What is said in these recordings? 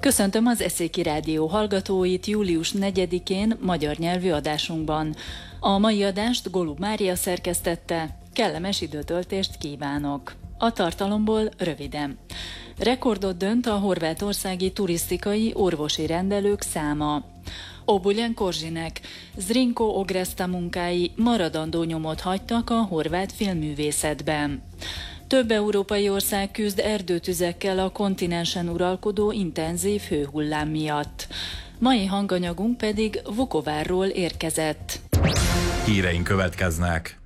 Köszöntöm az Eszéki Rádió hallgatóit július 4-én magyar nyelvű adásunkban. A mai adást Golub Mária szerkesztette, kellemes időtöltést kívánok. A tartalomból röviden. Rekordot dönt a horvátországi turisztikai orvosi rendelők száma. Obuljen Korzinek, Zrinko Ogresta munkái maradandó nyomot hagytak a horvát filmművészetben. Több európai ország küzd erdőtüzekkel a kontinensen uralkodó intenzív hőhullám miatt. Mai hanganyagunk pedig Vukovárról érkezett. Híreink következnek.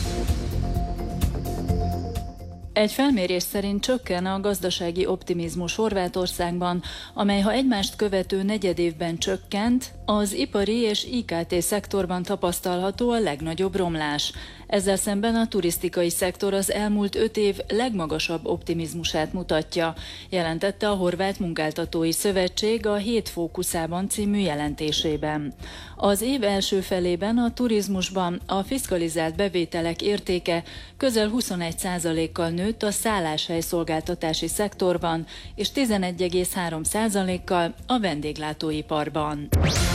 Egy felmérés szerint csökken a gazdasági optimizmus Horvátországban, amely ha egymást követő negyedévben csökkent, az ipari és IKT szektorban tapasztalható a legnagyobb romlás. Ezzel szemben a turisztikai szektor az elmúlt 5 év legmagasabb optimizmusát mutatja, jelentette a Horvát Munkáltatói Szövetség a Hét fókuszában című jelentésében. Az év első felében a turizmusban a fiszkalizált bevételek értéke közel 21%-kal nőtt a szálláshelyszolgáltatási szektorban, és 11,3%-kal a vendéglátóiparban.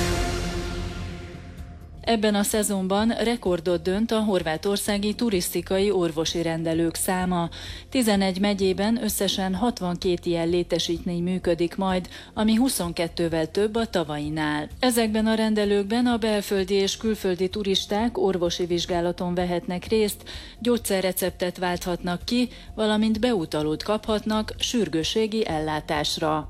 Ebben a szezonban rekordot dönt a horvátországi turisztikai orvosi rendelők száma. 11 megyében összesen 62 ilyen létesítmény működik majd, ami 22-vel több a tavainál. Ezekben a rendelőkben a belföldi és külföldi turisták orvosi vizsgálaton vehetnek részt, gyógyszerreceptet válthatnak ki, valamint beutalót kaphatnak sürgősségi ellátásra.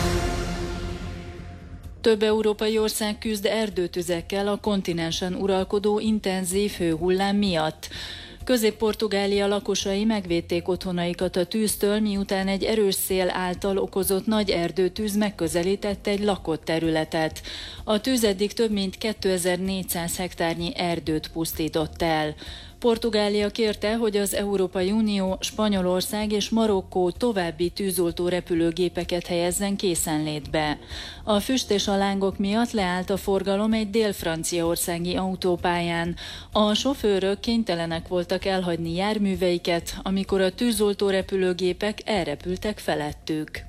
Több európai ország küzd erdőtüzekkel a kontinensen uralkodó intenzív hőhullám miatt. Közép-Portugália lakosai megvédték otthonaikat a tűztől, miután egy erős szél által okozott nagy erdőtűz megközelített egy lakott területet. A tűz eddig több mint 2400 hektárnyi erdőt pusztított el. Portugália kérte, hogy az Európai Unió, Spanyolország és Marokkó további tűzoltó repülőgépeket helyezzen készenlétbe. A füst és a lángok miatt leállt a forgalom egy dél-franciaországi autópályán. A sofőrök kénytelenek voltak elhagyni járműveiket, amikor a tűzoltó repülőgépek elrepültek felettük.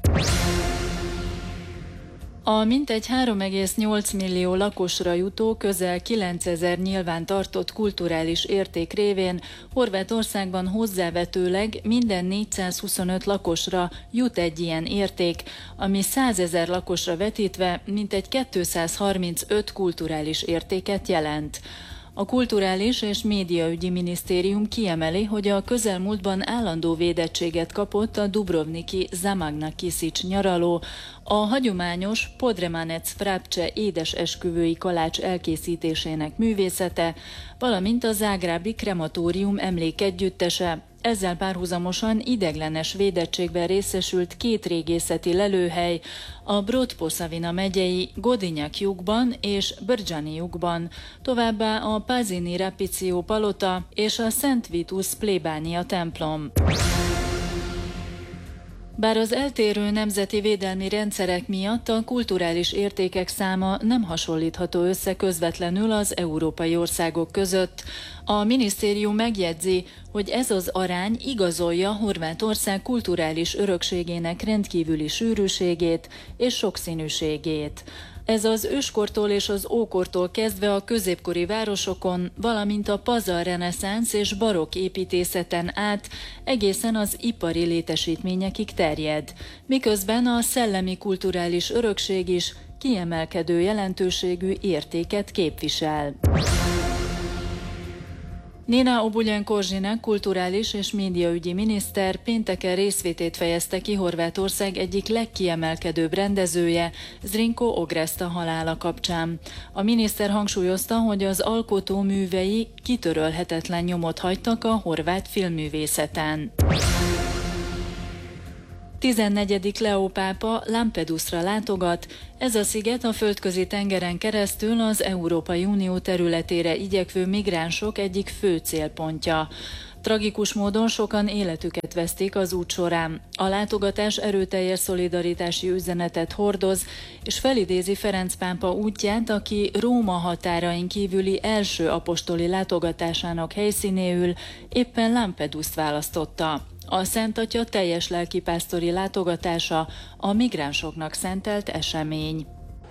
A mintegy 3,8 millió lakosra jutó közel 9000 nyilván tartott kulturális érték révén Horvátországban hozzávetőleg minden 425 lakosra jut egy ilyen érték, ami 100 000 lakosra vetítve mintegy 235 kulturális értéket jelent. A Kulturális és Médiaügyi Minisztérium kiemeli, hogy a közelmúltban állandó védettséget kapott a dubrovniki Zamagna Kisic nyaraló, a hagyományos Podremanec Frapce édesesküvői kalács elkészítésének művészete, valamint a zágrábi krematórium emlékegyüttese. Ezzel párhuzamosan ideglenes védettségben részesült 2 régészeti lelőhely, a Brod-Posavina megyei Godinjak-jugban és Brđani-jugban, továbbá a Pazini Rapicio palota és a Szent Vitus plébánia templom. Bár az eltérő nemzeti védelmi rendszerek miatt a kulturális értékek száma nem hasonlítható össze közvetlenül az európai országok között, a minisztérium megjegyzi, hogy ez az arány igazolja Horvátország kulturális örökségének rendkívüli sűrűségét és sokszínűségét. Ez az őskortól és az ókortól kezdve a középkori városokon, valamint a pazar reneszánsz és barokk építészeten át egészen az ipari létesítményekig terjed, miközben a szellemi kulturális örökség is kiemelkedő jelentőségű értéket képvisel. Nina Obuljen Korzinek kulturális és médiaügyi miniszter pénteken részvétét fejezte ki Horvátország egyik legkiemelkedőbb rendezője, Zrinko Ogresta halála kapcsán. A miniszter hangsúlyozta, hogy az alkotó művei kitörölhetetlen nyomot hagytak a horvát filmművészeten. 14. Leó pápa Lampedusra látogat. Ez a sziget a földközi tengeren keresztül az Európai Unió területére igyekvő migránsok egyik fő célpontja. Tragikus módon sokan életüket veszték az út során. A látogatás erőteljes szolidaritási üzenetet hordoz, és felidézi Ferenc pápa útját, aki Róma határain kívüli első apostoli látogatásának helyszínéül éppen Lampedust választotta. A Szent Atya teljes lelkipásztori látogatása a migránsoknak szentelt esemény.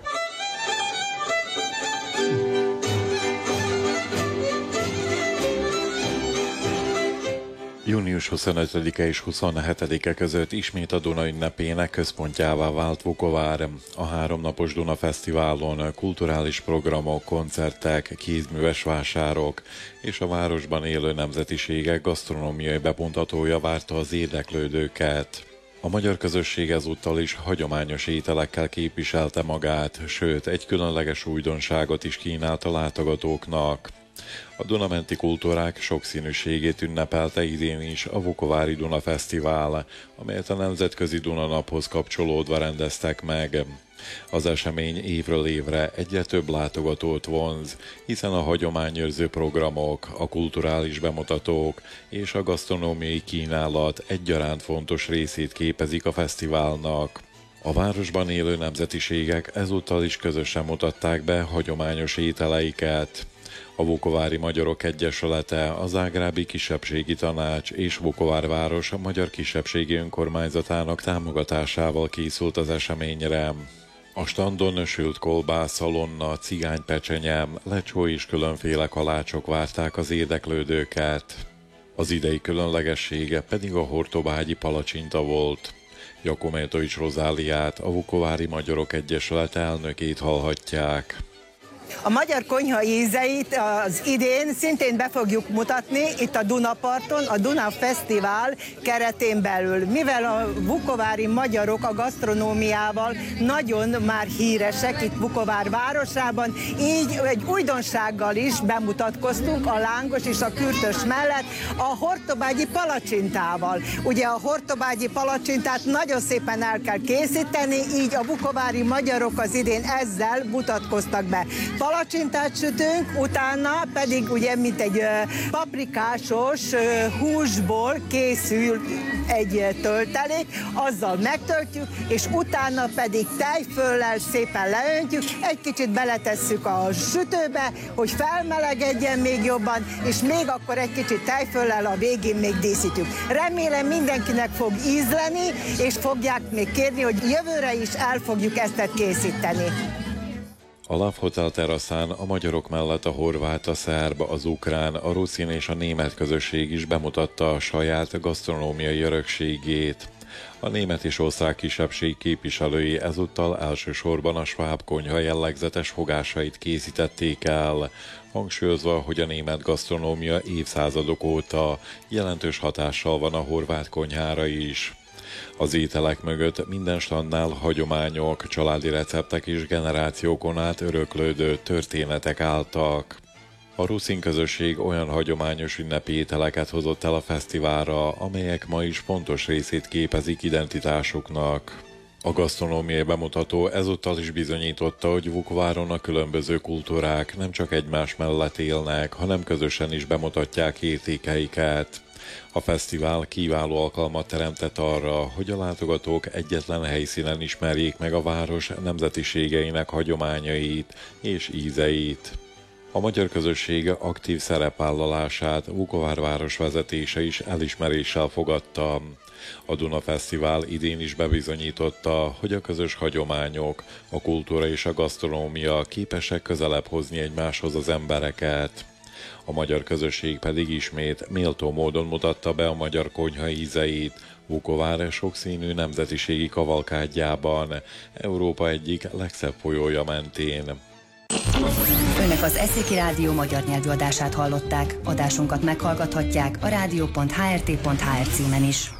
Június 25-e és 27-e között ismét a Duna ünnepének központjává vált Vukovár. A 3 napos Duna Fesztiválon kulturális programok, koncertek, kézműves vásárok és a városban élő nemzetiségek gasztronómiai bemutatója várta az érdeklődőket. A magyar közösség ezúttal is hagyományos ételekkel képviselte magát, sőt, egy különleges újdonságot is kínált a látogatóknak. A dunamenti kultúrák sokszínűségét ünnepelte idén is a Vukovári Duna Fesztivál, amelyet a Nemzetközi Duna Naphoz kapcsolódva rendeztek meg. Az esemény évről évre egyre több látogatót vonz, hiszen a hagyományőrző programok, a kulturális bemutatók és a gasztronómiai kínálat egyaránt fontos részét képezik a fesztiválnak. A városban élő nemzetiségek ezúttal is közösen mutatták be hagyományos ételeiket. A Vukovári Magyarok Egyesülete, a Zágrábi Kisebbségi Tanács és Vukovár város a Magyar Kisebbségi Önkormányzatának támogatásával készült az eseményre. A standon sült kolbász, szalonna, cigánypecsenye, lecsó és különféle kalácsok várták az érdeklődőket. Az idei különlegessége pedig a hortobágyi palacsinta volt. Jakométovics Rozáliát, a Vukovári Magyarok Egyesülete elnökét hallhatják. A magyar konyha ízeit az idén szintén be fogjuk mutatni itt a Dunaparton, a Duna Fesztivál keretén belül. Mivel a vukovári magyarok a gasztronómiával nagyon már híresek itt Vukovár városában, így egy újdonsággal is bemutatkoztunk a lángos és a kürtös mellett a hortobágyi palacsintával. Ugye a hortobágyi palacsintát nagyon szépen el kell készíteni, így a vukovári magyarok az idén ezzel mutatkoztak be. Palacsintát sütünk, utána pedig ugye mint egy paprikásos húsból készül egy töltelék, azzal megtöltjük, és utána pedig tejföllel szépen leöntjük, egy kicsit beletesszük a sütőbe, hogy felmelegedjen még jobban, és még akkor egy kicsit tejföllel a végén még díszítjük. Remélem mindenkinek fog ízleni, és fogják még kérni, hogy jövőre is el fogjuk ezt készíteni. A Love Hotel teraszán a magyarok mellett a horvát, a szerb, az ukrán, a ruszin és a német közösség is bemutatta a saját gasztronómiai örökségét. A német és osztrák kisebbség képviselői ezúttal elsősorban a sváb konyha jellegzetes fogásait készítették el, hangsúlyozva, hogy a német gasztronómia évszázadok óta jelentős hatással van a horvát konyhára is. Az ételek mögött minden standnál hagyományok, családi receptek és generációkon át öröklődő történetek álltak. A ruszin közösség olyan hagyományos ünnepi ételeket hozott el a fesztiválra, amelyek ma is fontos részét képezik identitásuknak. A gasztronómiai bemutató ezúttal is bizonyította, hogy Vukováron a különböző kultúrák nem csak egymás mellett élnek, hanem közösen is bemutatják értékeiket. A fesztivál kiváló alkalmat teremtett arra, hogy a látogatók egyetlen helyszínen ismerjék meg a város nemzetiségeinek hagyományait és ízeit. A magyar közösség aktív szerepvállalását Vukovár város vezetése is elismeréssel fogadta. A Duna Fesztivál idén is bebizonyította, hogy a közös hagyományok, a kultúra és a gasztronómia képesek közelebb hozni egymáshoz az embereket. A magyar közösség pedig ismét méltó módon mutatta be a magyar konyha ízeit Vukovár sokszínű nemzetiségi kavalkádjában, Európa egyik legszebb folyója mentén. Önök az Eszéki Rádió magyar nyelvű adását hallották. Adásunkat meghallgathatják a rádió.hrt.hr címen is.